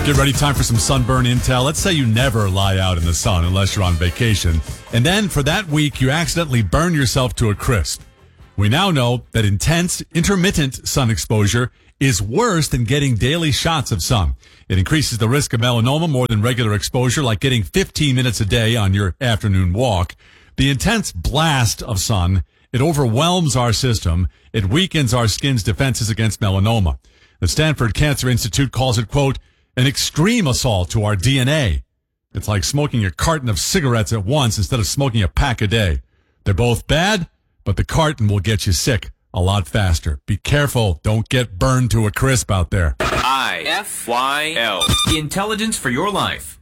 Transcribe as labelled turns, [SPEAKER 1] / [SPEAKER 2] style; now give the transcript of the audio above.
[SPEAKER 1] Get ready, time for some sunburn intel. Let's say you never lie out in the sun unless you're on vacation. And then for that week, you accidentally burn yourself to a crisp. We now know that intense, intermittent sun exposure is worse than getting daily shots of sun. It increases the risk of melanoma more than regular exposure, like getting 15 minutes a day on your afternoon walk. The intense blast of sun, it overwhelms our system. It weakens our skin's defenses against melanoma. The Stanford Cancer Institute calls it, quote, an extreme assault to our DNA. It's like smoking a carton of cigarettes at once instead of smoking a pack a day. They're both bad, but the carton will get you sick a lot faster. Be careful. Don't get burned to a crisp out there.
[SPEAKER 2] IFYL. Intelligence for your life.